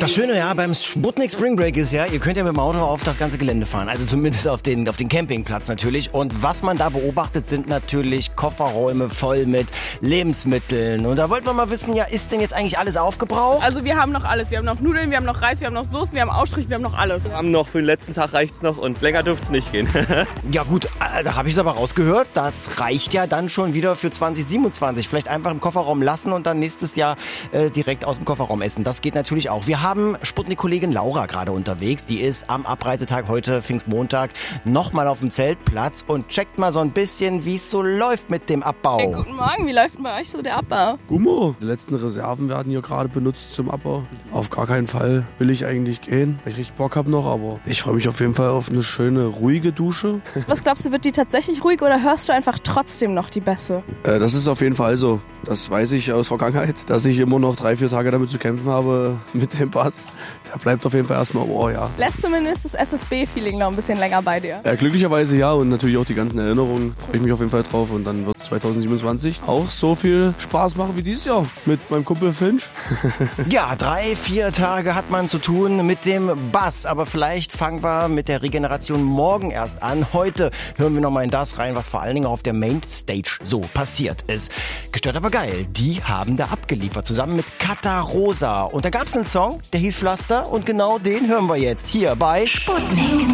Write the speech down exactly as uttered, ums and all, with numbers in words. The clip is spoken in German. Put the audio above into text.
Das Schöne ja beim Sputnik Spring Break ist ja, ihr könnt ja mit dem Auto auf das ganze Gelände fahren, also zumindest auf den, auf den Campingplatz natürlich. Und was man da beobachtet, sind natürlich Kofferräume voll mit Lebensmitteln. Und da wollten wir mal wissen, ja, ist denn jetzt eigentlich alles aufgebraucht? Also wir haben noch alles. Wir haben noch Nudeln, wir haben noch Reis, wir haben noch Soßen, wir haben Ausstrich, wir haben noch alles. Wir haben noch für den letzten Tag reicht's noch und länger dürft's nicht gehen. Ja gut, da habe ich es aber rausgehört. Das reicht ja dann schon wieder für zwanzig siebenundzwanzig. Vielleicht einfach im Kofferraum lassen und dann nächstes Jahr äh, direkt aus dem Kofferraum essen. Das geht natürlich auch. Wir haben Sputnik-Kollegin Laura gerade unterwegs. Die ist am Abreisetag heute, Pfingstmontag, nochmal auf dem Zeltplatz und checkt mal so ein bisschen, wie es so läuft mit dem Abbau. Hey, guten Morgen, wie läuft denn bei euch so der Abbau? Gummo, die letzten Reserven werden hier gerade benutzt zum Abbau. Auf gar keinen Fall will ich eigentlich gehen, weil ich richtig Bock habe noch, aber ich freue mich auf jeden Fall auf eine schöne, ruhige Dusche. Was glaubst du, wird die tatsächlich ruhig oder hörst du einfach trotzdem noch die Bässe? Äh, das ist auf jeden Fall so. Das weiß ich aus Vergangenheit, dass ich immer noch drei, vier Tage damit zu kämpfen habe mit dem Bass. Der bleibt auf jeden Fall erstmal im Ohr, ja. Lässt zumindest das S S B-Feeling noch ein bisschen länger bei dir? Äh, glücklicherweise ja und natürlich auch die ganzen Erinnerungen. Freue ich mich auf jeden Fall drauf und dann wird es zwanzig siebenundzwanzig auch so viel Spaß machen wie dieses Jahr mit meinem Kumpel Finch. Ja, drei, vier Tage hat man zu tun mit dem Bass, aber vielleicht fangen wir mit der Regeneration morgen erst an. Heute hören wir nochmal in das rein, was vor allen Dingen auf der Mainstage so passiert ist. Gestört aber geil, die haben da abgeliefert, zusammen mit Kata Rosa. Und da gab es einen Song, der hieß Pflaster und genau den hören wir jetzt hier bei Sputnik.